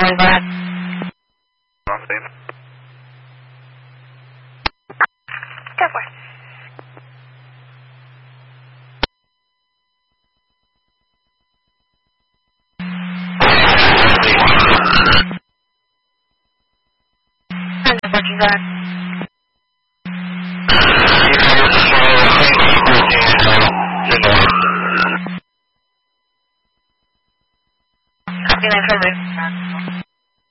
calling back. Go for it. How's it working, God?